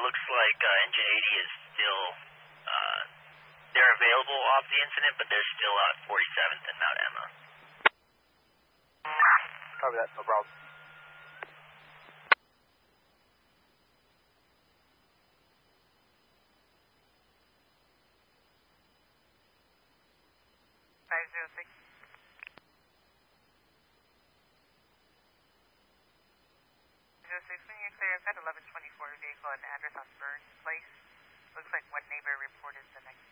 looks like engine 80 is still, they're available off the incident, but they're still at 47th and Mount Emma. Copy that, no problem. When you clear, I've got 1124 vehicle and address on Burns Place. Looks like one neighbor reported the next